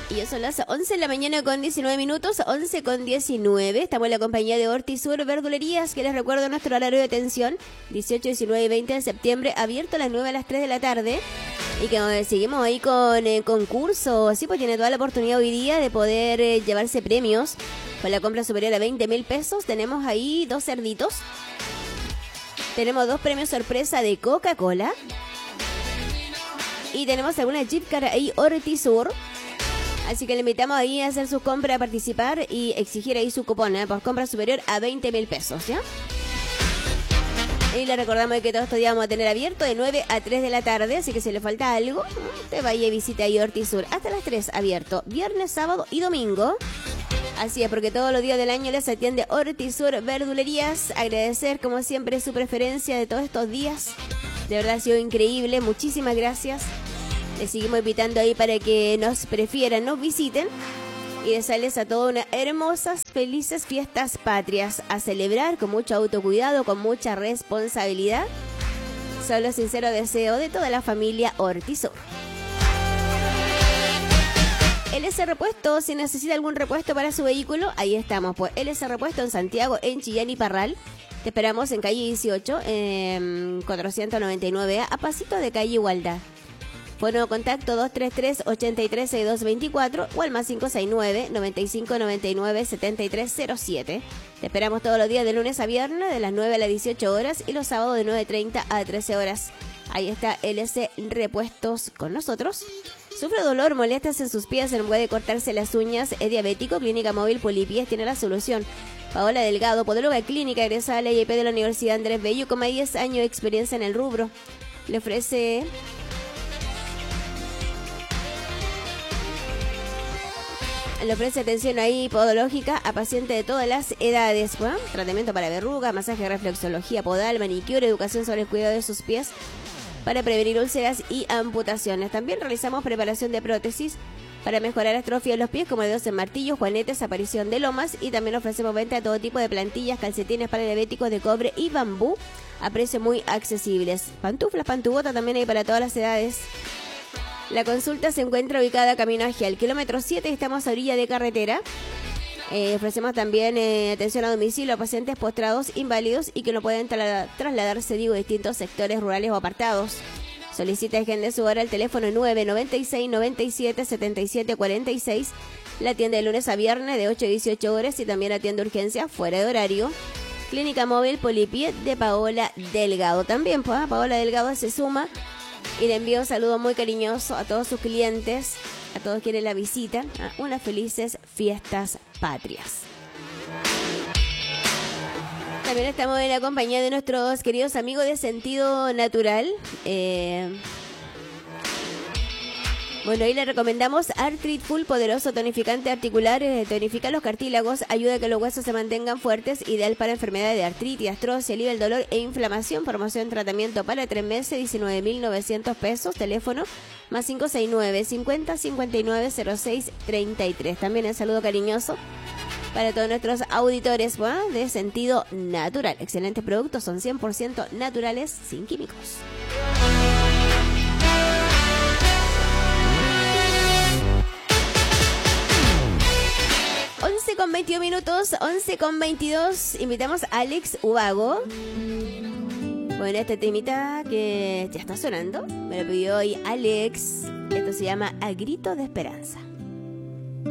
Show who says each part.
Speaker 1: Y ya son las 11 de la mañana con 19 minutos, 11 con 19. Estamos en la compañía de Hortisur Verdulerías, que les recuerdo nuestro horario de atención, 18, 19 y 20 de septiembre, abierto a las 9 a las 3 de la tarde. Y que seguimos ahí con concurso, sí, pues tiene toda la oportunidad hoy día de poder llevarse premios. Con la compra superior a 20.000 pesos, tenemos ahí 2 cerditos. Tenemos 2 premios sorpresa de Coca-Cola. Y tenemos alguna Jeep Car ahí Hortisur. Así que le invitamos ahí a hacer su compra, a participar y exigir ahí su cupón por compra superior a 20.000 pesos, ¿ya? Y le recordamos que todos estos días vamos a tener abierto de 9 a 3 de la tarde, así que si le falta algo, te vaya y visita ahí Hortisur. Hasta las 3 abierto, viernes, sábado y domingo. Así es, porque todos los días del año les atiende Hortisur Verdulerías. Agradecer, como siempre, su preferencia de todos estos días. De verdad ha sido increíble, muchísimas gracias. Les seguimos invitando ahí para que nos prefieran, nos visiten y desearles a todos unas hermosas, felices fiestas patrias a celebrar con mucho autocuidado, con mucha responsabilidad. Son los sinceros deseos de toda la familia Hortisur. LS Repuesto, si necesita algún repuesto para su vehículo, ahí estamos, pues LS Repuesto en Santiago, en Chillán y Parral. Te esperamos en calle 18, 499A, a pasito de calle Igualdad. Fono de contacto 233-836224 o al más 569-9599-7307. Te esperamos todos los días de lunes a viernes de las 9 a las 18 horas y los sábados de 9:30 a 13 horas. Ahí está LS Repuestos con nosotros. Sufre dolor, molestias en sus pies, no puede cortarse las uñas, es diabético, Clínica Móvil Polipies tiene la solución. Paola Delgado, podóloga clínica, egresada a la IEP de la Universidad Andrés Bello, con más de 10 años de experiencia en el rubro. Le ofrece atención ahí podológica a pacientes de todas las edades. Bueno, tratamiento para verruga, masaje, reflexología podal, manicure, educación sobre el cuidado de sus pies para prevenir úlceras y amputaciones. También realizamos preparación de prótesis para mejorar la atrofia de los pies, como dedos en martillo, juanetes, aparición de lomas, y también ofrecemos venta de todo tipo de plantillas, calcetines para diabéticos de cobre y bambú a precios muy accesibles. Pantuflas, pantubota también hay para todas las edades. La consulta se encuentra ubicada camino hacia el kilómetro 7 y estamos a orilla de carretera. Ofrecemos también atención a domicilio a pacientes postrados, inválidos y que no pueden trasladarse, a distintos sectores rurales o apartados. Solicita y agende su hora al teléfono 996 97 77 46. La atiende de lunes a viernes de 8 a 18 horas y también atiende urgencias fuera de horario. Clínica Móvil Polipies de Paola Delgado. También Paola Delgado se suma y le envío un saludo muy cariñoso a todos sus clientes, a todos quienes la visitan. Unas felices fiestas patrias. También estamos en la compañía de nuestros queridos amigos de Sentido Natural. Bueno, ahí le recomendamos Artrit Full, poderoso tonificante articular, tonifica los cartílagos, ayuda a que los huesos se mantengan fuertes, ideal para enfermedades de artritis, artrosis, alivia el dolor e inflamación, promoción, tratamiento para 3 meses, 19.900 pesos, teléfono más 569 50 59 06 33. También el saludo cariñoso para todos nuestros auditores de Sentido Natural. Excelentes productos, son 100% naturales, sin químicos. 11 con 21 minutos, 11 con 22. Invitamos a Alex Ubago. Bueno, este temita que ya está sonando me lo pidió hoy Alex. Esto se llama A Grito de Esperanza.